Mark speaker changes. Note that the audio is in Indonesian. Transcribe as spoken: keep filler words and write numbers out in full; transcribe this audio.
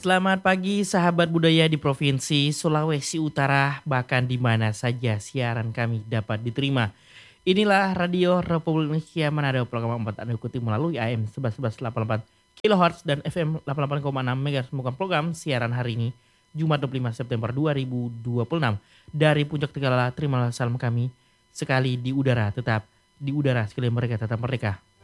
Speaker 1: Selamat pagi sahabat budaya di Provinsi Sulawesi Utara, bahkan di mana saja siaran kami dapat diterima. Inilah Radio Republik Indonesia Manado program empat Anda ikuti melalui A M sebelas sebelas delapan puluh delapan kilohertz dan F M delapan puluh delapan koma enam megahertz. Bukan program siaran hari ini Jumat dua puluh lima September dua ribu dua puluh enam dari Puncak Tegala. Terimalah salam kami sekali di udara, tetap di udara sekali mereka tetap mereka.